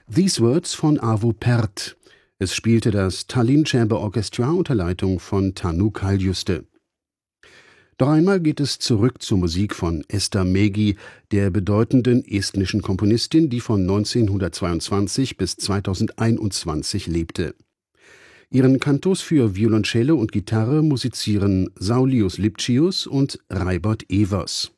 These Words von Arvo Pärt. Es spielte das Tallinn Chamber Orchestra unter Leitung von Tanu Kaljuste. Doch einmal geht es zurück zur Musik von Esta Mägi, der bedeutenden estnischen Komponistin, die von 1922 bis 2021 lebte. Ihren Kantus für Violoncello und Gitarre musizieren Saulius Lipcius und Raibert Evers.